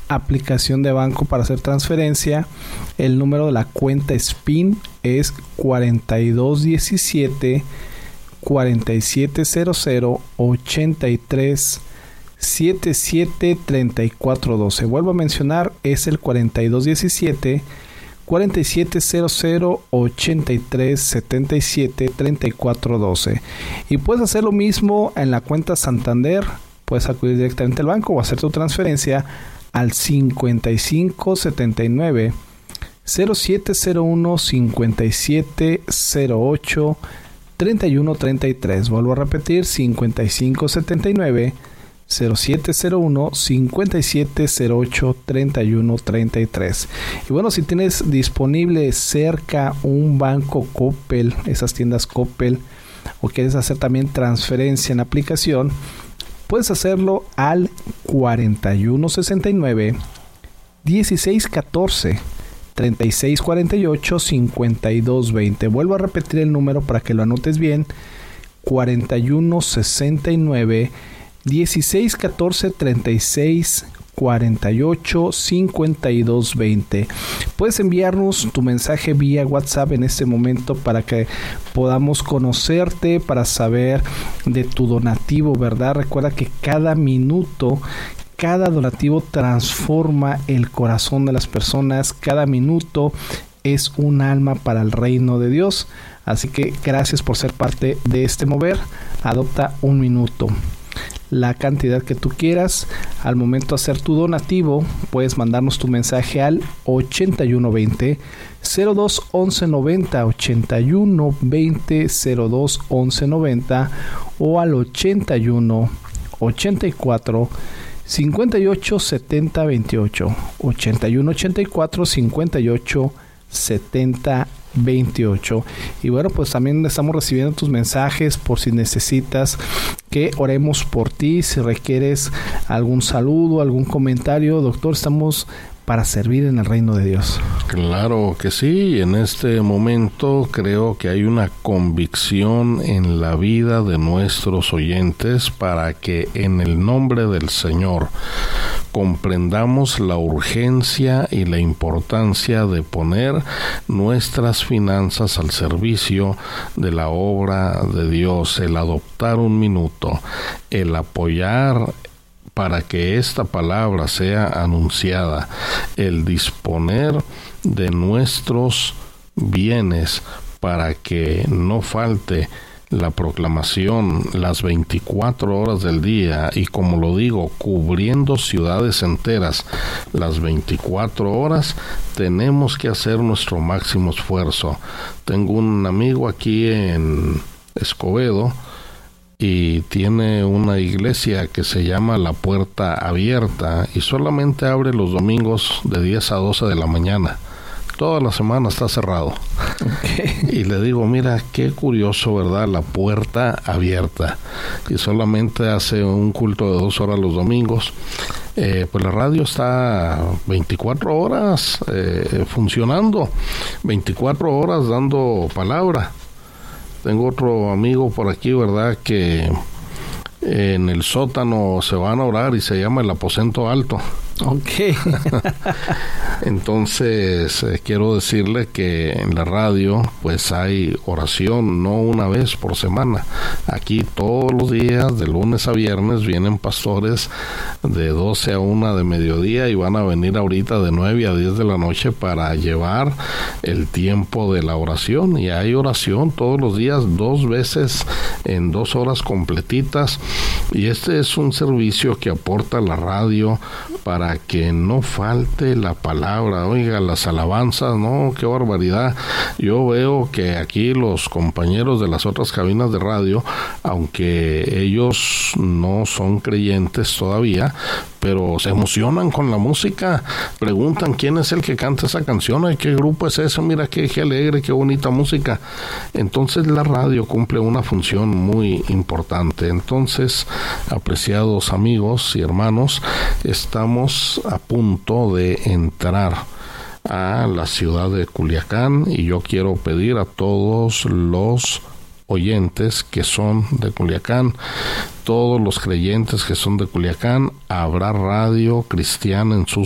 aplicación de banco para hacer transferencia. El número de la cuenta SPIN es 4217 4700 83 77 34 12. Vuelvo a mencionar, es el 4217 4700 83 77 34 12. Y puedes hacer lo mismo en la cuenta Santander. Puedes acudir directamente al banco o hacer tu transferencia al 5579 0701 5708 3133. Vuelvo a repetir, 5579 0701 5708 3133. Y bueno, si tienes disponible cerca un banco Coppel, esas tiendas Coppel, o quieres hacer también transferencia en aplicación, puedes hacerlo al 4169 1614 3648 5220. Vuelvo a repetir el número para que lo anotes bien: 4169 1614 36 48 52 20. Puedes enviarnos tu mensaje vía WhatsApp en este momento para que podamos conocerte, para saber de tu donativo, ¿verdad? Recuerda que cada minuto, cada donativo transforma el corazón de las personas. Cada minuto es un alma para el reino de Dios. Así que gracias por ser parte de este mover. Adopta un minuto, la cantidad que tú quieras. Al momento de hacer tu donativo, puedes mandarnos tu mensaje al 8120 02 11 90, 8120 02 11 90, o al 81 84 58 70 28, 81 84 58 70 28. Y bueno, pues también estamos recibiendo tus mensajes por si necesitas que oremos por ti, si requieres algún saludo, algún comentario. Doctor, estamos para servir en el reino de Dios. Claro que sí. En este momento creo que hay una convicción en la vida de nuestros oyentes para que en el nombre del Señor comprendamos la urgencia y la importancia de poner nuestras finanzas al servicio de la obra de Dios, el adoptar un minuto, el apoyar para que esta palabra sea anunciada, el disponer de nuestros bienes para que no falte la proclamación las 24 horas del día, y como lo digo, cubriendo ciudades enteras las 24 horas. Tenemos que hacer nuestro máximo esfuerzo. Tengo un amigo aquí en Escobedo y tiene una iglesia que se llama La Puerta Abierta y solamente abre los domingos de 10 a 12 de la mañana. Toda la semana está cerrado. Okay. Y le digo, mira, qué curioso, ¿verdad? La Puerta Abierta. Y solamente hace un culto de 2 horas los domingos. Pues la radio está 24 horas funcionando, 24 horas dando palabra. Tengo otro amigo por aquí, ¿verdad?, que en el sótano se van a orar y se llama el aposento alto. Okay. Entonces quiero decirle que en la radio pues hay oración, no una vez por semana. Aquí todos los días, de lunes a viernes, vienen pastores de 12 a 1 de mediodía y van a venir ahorita de 9 a 10 de la noche para llevar el tiempo de la oración. Y hay oración todos los días, 2 veces en 2 horas completitas. Y este es un servicio que aporta la radio para que no falte la palabra. Oiga, las alabanzas, no, qué barbaridad. Yo veo que aquí los compañeros de las otras cabinas de radio, aunque ellos no son creyentes todavía, pero se emocionan con la música, preguntan quién es el que canta esa canción, ay, qué grupo es ese, mira qué alegre, qué bonita música. Entonces la radio cumple una función muy importante. Entonces, apreciados amigos y hermanos, estamos a punto de entrar a la ciudad de Culiacán y yo quiero pedir a todos los oyentes que son de Culiacán, todos los creyentes que son de Culiacán, habrá radio cristiana en sus